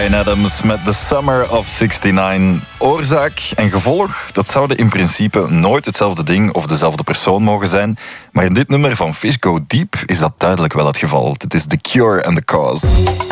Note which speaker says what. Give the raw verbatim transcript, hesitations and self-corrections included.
Speaker 1: Bryan Adams met The Summer of zesennegentig. Oorzaak en gevolg, dat zouden in principe nooit hetzelfde ding of dezelfde persoon mogen zijn. Maar in dit nummer van Fish Go Deep is dat duidelijk wel het geval. Dit is The Cure and The Cause.